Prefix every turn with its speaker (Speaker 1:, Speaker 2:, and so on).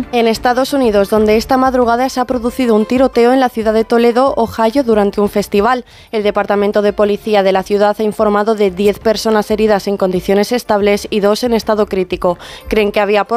Speaker 1: En Estados Unidos, donde esta madrugada se ha producido un tiroteo en la ciudad de Toledo, Ohio, durante un festival. El Departamento de Policía de la ciudad ha informado de 10 personas heridas en condiciones estables y 2 en estado crítico. Creen que había por